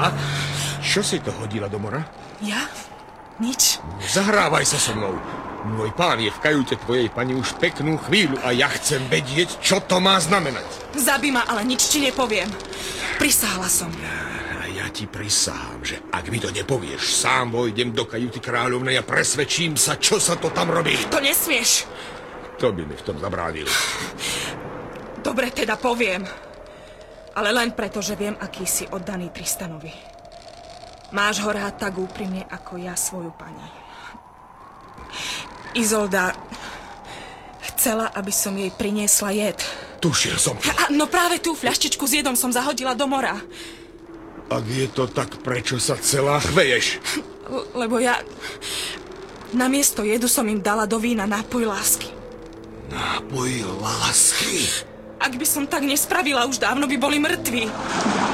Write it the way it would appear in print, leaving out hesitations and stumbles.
Čo si to hodila do mora? Ja? Nič. Zahrávaj sa so mnou. Môj pán je v kajute tvojej pani už peknú chvíľu a ja chcem vedieť, čo to má znamenať. Zabij ma, ale nič ti nepoviem. Prisáhla som. A ja ti prisahám, že ak mi to nepovieš, sám vojdem do kajuty kráľovnej a presvedčím sa, čo sa to tam robí. To nesmieš. To by mi v tom zabránil. Dobre, teda poviem. Ale len preto, že viem, aký si oddaný Tristanovi. Máš ho rád tak úprimne, ako ja svoju pani. Izolda chcela, aby som jej priniesla jed. Tušil som. No práve tú fľaštičku s jedom som zahodila do mora. Ak je to tak, prečo sa celá chveješ? Lebo ja... Namiesto jedu som im dala do vína nápoj lásky. Nápoj lásky? Ak by som tak nespravila, už dávno by boli mŕtvi.